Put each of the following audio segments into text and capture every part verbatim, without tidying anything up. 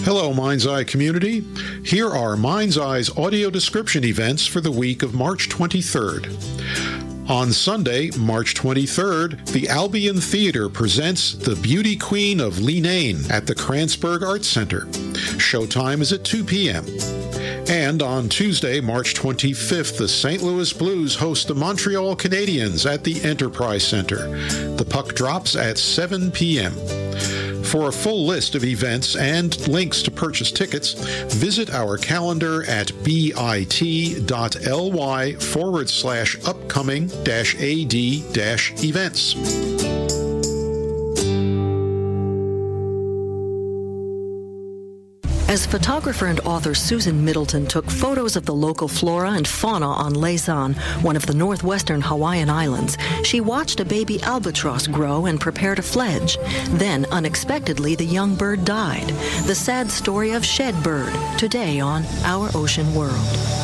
Hello, Mind's Eye community. Here are Mind's Eye's audio description events for the week of March twenty-third. On Sunday, March twenty-third, the Albion Theater presents The Beauty Queen of Leenane at the Kranzberg Arts Center. Showtime is at two p.m. And on Tuesday, March twenty-fifth, the Saint Louis Blues host the Montreal Canadiens at the Enterprise Center. The puck drops at seven p.m. For a full list of events and links to purchase tickets, visit our calendar at bit.ly forward slash upcoming dash AD dash events. As photographer and author Susan Middleton took photos of the local flora and fauna on Laysan, one of the northwestern Hawaiian islands, she watched a baby albatross grow and prepare to fledge. Then, unexpectedly, the young bird died. The sad story of Shed Bird, today on Our Ocean World.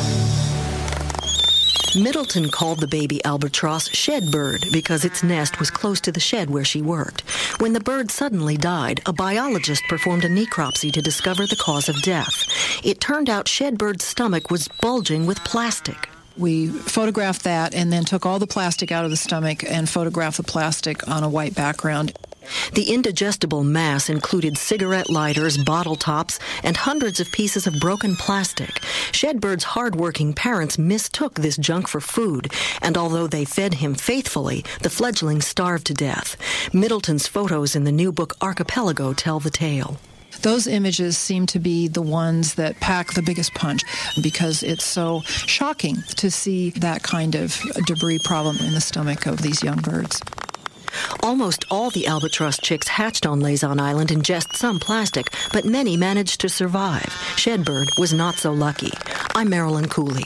Middleton called the baby albatross Shed Bird because its nest was close to the shed where she worked. When the bird suddenly died, a biologist performed a necropsy to discover the cause of death. It turned out Shed Bird's stomach was bulging with plastic. We photographed that and then took all the plastic out of the stomach and photographed the plastic on a white background. The indigestible mass included cigarette lighters, bottle tops, and hundreds of pieces of broken plastic. Shedbird's hard-working parents mistook this junk for food, and although they fed him faithfully, the fledgling starved to death. Middleton's photos in the new book Archipelago tell the tale. Those images seem to be the ones that pack the biggest punch because it's so shocking to see that kind of debris problem in the stomach of these young birds. Almost all the albatross chicks hatched on Laysan Island ingest some plastic, but many managed to survive. Shedbird was not so lucky. I'm Marilyn Cooley.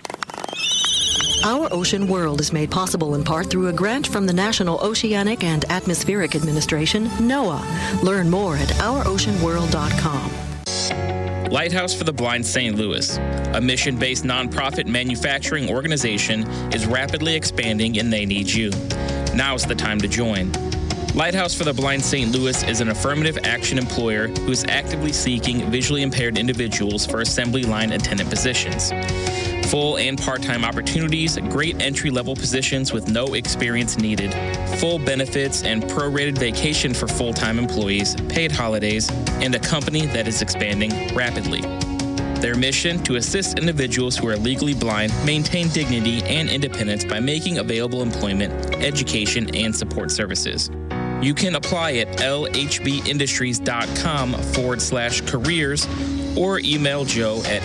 Our Ocean World is made possible in part through a grant from the National Oceanic and Atmospheric Administration, NOAA. Learn more at our ocean world dot com. Lighthouse for the Blind Saint Louis, a mission-based nonprofit manufacturing organization, is rapidly expanding and they need you. Now's the time to join. Lighthouse for the Blind Saint Louis is an affirmative action employer who is actively seeking visually impaired individuals for assembly line attendant positions. Full and part-time opportunities, great entry-level positions with no experience needed, full benefits and prorated vacation for full-time employees, paid holidays, and a company that is expanding rapidly. Their mission: to assist individuals who are legally blind maintain dignity and independence by making available employment, education, and support services. You can apply at lhbindustries.com forward slash careers or email Joe at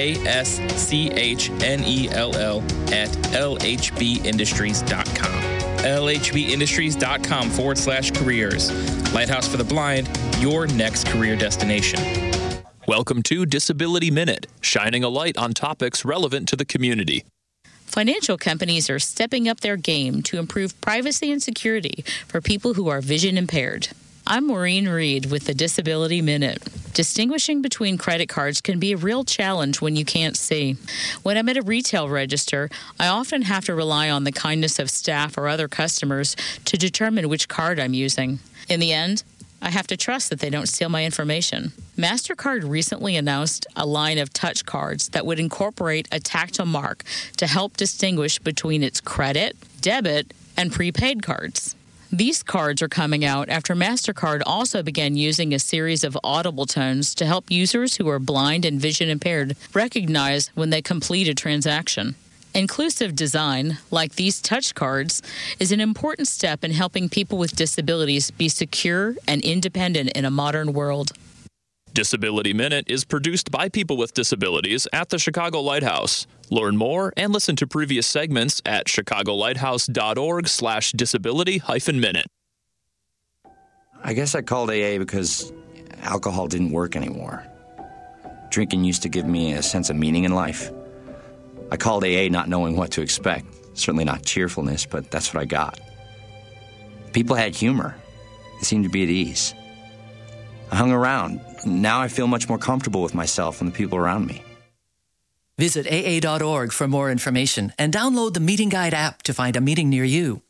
jschnell at lhbindustries.com. lhbindustries.com forward slash careers. Lighthouse for the Blind, your next career destination. Welcome to Disability Minute, shining a light on topics relevant to the community. Financial companies are stepping up their game to improve privacy and security for people who are vision impaired. I'm Maureen Reed with the Disability Minute. Distinguishing between credit cards can be a real challenge when you can't see. When I'm at a retail register, I often have to rely on the kindness of staff or other customers to determine which card I'm using. In the end, I have to trust that they don't steal my information. MasterCard recently announced a line of touch cards that would incorporate a tactile mark to help distinguish between its credit, debit, and prepaid cards. These cards are coming out after MasterCard also began using a series of audible tones to help users who are blind and vision impaired recognize when they complete a transaction. Inclusive design, like these touch cards, is an important step in helping people with disabilities be secure and independent in a modern world. Disability Minute is produced by people with disabilities at the Chicago Lighthouse. Learn more and listen to previous segments at chicagolighthouse.org slash disability hyphen minute. I guess I called A A because alcohol didn't work anymore. Drinking used to give me a sense of meaning in life. I called A A not knowing what to expect. Certainly not cheerfulness, but that's what I got. People had humor. They seemed to be at ease. I hung around. Now I feel much more comfortable with myself and the people around me. Visit A A dot org for more information and download the Meeting Guide app to find a meeting near you.